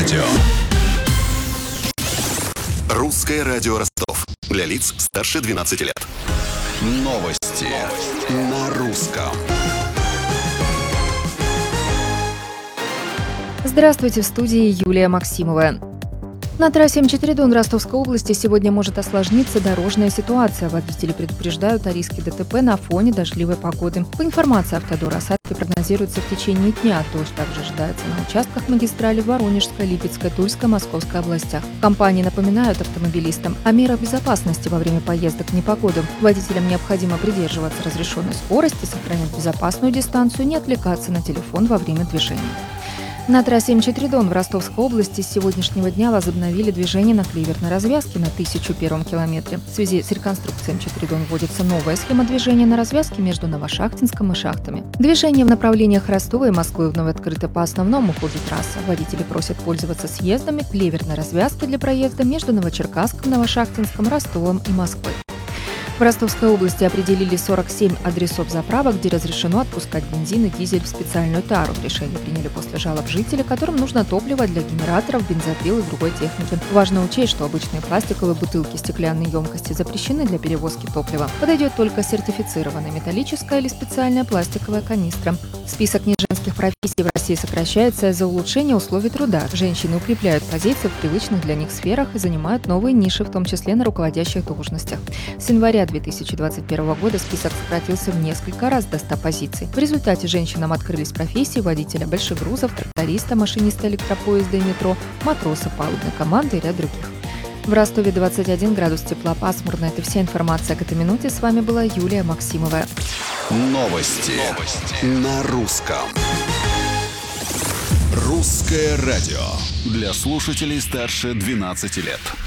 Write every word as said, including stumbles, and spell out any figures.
радио. Русское радио Ростов. Для лиц старше двенадцати лет. Новости на русском. Здравствуйте, в студии Юлия Максимова. На трассе эм четыре Дон в Ростовской области сегодня может осложниться дорожная ситуация. Водители предупреждают о риске ДТП на фоне дождливой погоды. По информации Автодора, осадки прогнозируются в течение дня. Дождь также ожидается на участках магистрали в Воронежской, Липецкой, Тульской, Московской областях. Компании напоминают автомобилистам о мерах безопасности во время поездок в непогоду. Водителям необходимо придерживаться разрешенной скорости, сохранять безопасную дистанцию, не отвлекаться на телефон во время движения. На трассе эм четыре Дон в Ростовской области с сегодняшнего дня возобновили движение на Клеверной развязке на тысяча первом километре. В связи с реконструкцией эм четыре Дон вводится новая схема движения на развязке между Новошахтинском и Шахтами. Движение в направлениях Ростова и Москвы вновь открыто по основному ходу трассы. Водители просят пользоваться съездами Клеверной развязки для проезда между Новочеркасском, Новошахтинском, Ростовом и Москвой. В Ростовской области определили сорок семь адресов заправок, где разрешено отпускать бензин и дизель в специальную тару. Решение приняли после жалоб жителей, которым нужно топливо для генераторов, бензопил и другой техники. Важно учесть, что обычные пластиковые бутылки, стеклянные емкости запрещены для перевозки топлива. Подойдет только сертифицированная металлическая или специальная пластиковая канистра. Список неженских профессий в России сокращается из-за улучшения условий труда. Женщины укрепляют позиции в привычных для них сферах и занимают новые ниши, в том числе на руководящих должностях. С января две тысячи двадцать первого года список сократился в несколько раз до ста позиций. В результате женщинам открылись профессии водителя больших грузов, тракториста, машиниста электропоезда и метро, матроса палубной команды и ряд других. В Ростове двадцать один градус тепла, пасмурно. Это вся информация к этой минуте. С вами была Юлия Максимова. Новости, Новости. на русском. Русское радио. Для слушателей старше двенадцати лет.